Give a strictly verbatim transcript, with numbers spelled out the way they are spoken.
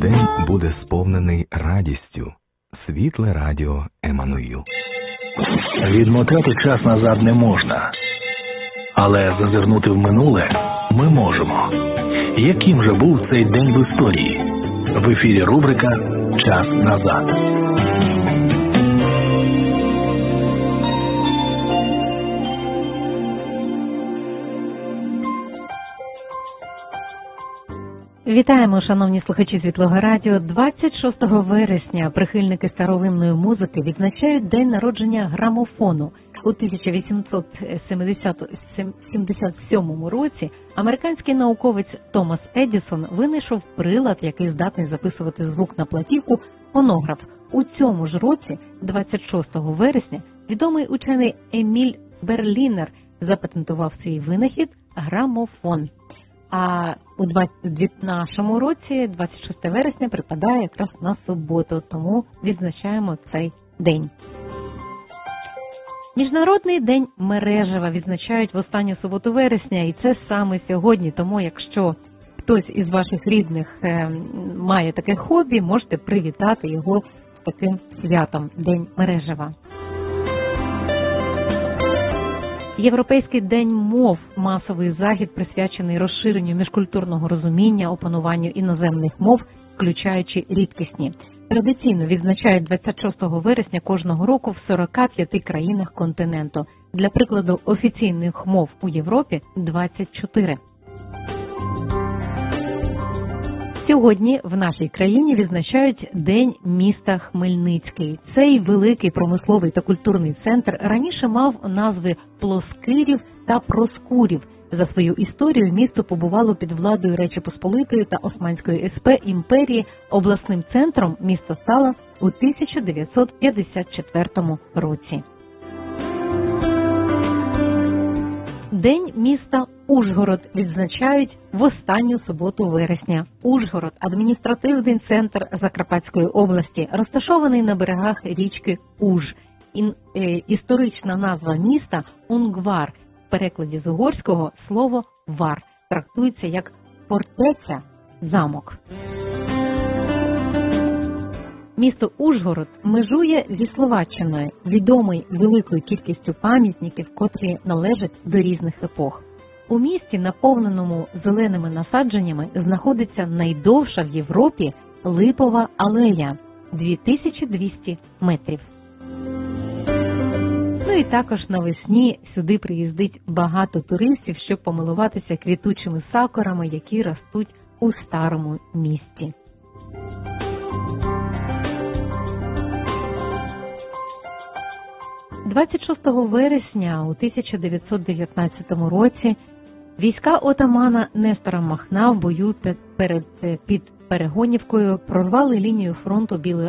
день буде сповнений радістю. Світле радіо Еммануїл. Відмотати час назад не можна, але зазирнути в минуле ми можемо. Яким же був цей день в історії? В ефірі рубрика «Час назад». Вітаємо, шановні слухачі Світлого радіо. двадцять шостого вересня прихильники старовинної музики відзначають день народження грамофону. У тисяча вісімсот сімдесят сьомому році американський науковець Томас Едісон винайшов прилад, який здатний записувати звук на платівку, фонограф. У цьому ж році, двадцять шостого вересня, відомий учений Еміль Берлінер запатентував свій винахід – грамофон. А у нашому році, двадцять шостого вересня, припадає якраз на суботу, тому відзначаємо цей день. Міжнародний день мережева відзначають в останню суботу вересня, і це саме сьогодні, тому якщо хтось із ваших рідних е, має таке хобі, можете привітати його з таким святом – День мережева. Європейський день мов – масовий захід, присвячений розширенню міжкультурного розуміння, опануванню іноземних мов, включаючи рідкісні. Традиційно відзначають двадцять шостого вересня кожного року в сорока п'яти країнах континенту. Для прикладу, офіційних мов у Європі – двадцять чотири. Сьогодні в нашій країні відзначають День міста Хмельницький. Цей великий промисловий та культурний центр раніше мав назви Плоскирів та Проскурів. За свою історію місто побувало під владою Речі Посполитої та Османської ес пе імперії. Обласним центром місто стало у тисяча дев'ятсот п'ятдесят четвертому році. День міста Ужгород відзначають в останню суботу вересня. Ужгород – адміністративний центр Закарпатської області, розташований на берегах річки Уж. Ін, е, історична назва міста – Унгвар. В перекладі з угорського слово «вар» трактується як «фортеця», «замок». Місто Ужгород межує зі Словаччиною, відомий великою кількістю пам'ятників, котрі належать до різних епох. У місті, наповненому зеленими насадженнями, знаходиться найдовша в Європі липова алея – дві тисячі двісті метрів. Ну і також навесні сюди приїздить багато туристів, щоб помилуватися квітучими сакурами, які ростуть у старому місті. двадцять шостого вересня у тисяча дев'ятсот дев'ятнадцятому році війська отамана Нестора Махна в бою перед, під Перегонівкою прорвали лінію фронту Білої